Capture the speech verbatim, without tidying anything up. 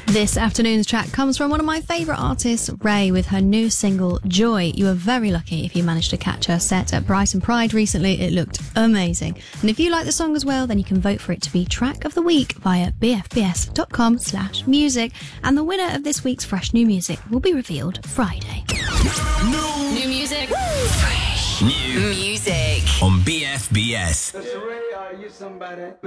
This afternoon's track comes from one of my favourite artists, Ray, with her new single, Joy. You were very lucky if you managed to catch her set at Brighton Pride recently. It looked amazing. And if you like the song as well, then you can vote for it to be Track of the Week via bfbs.com slash music. And the winner of this week's Fresh New Music will be revealed Friday. New, new music. Fresh new music on B F B S. Ray, are you somebody?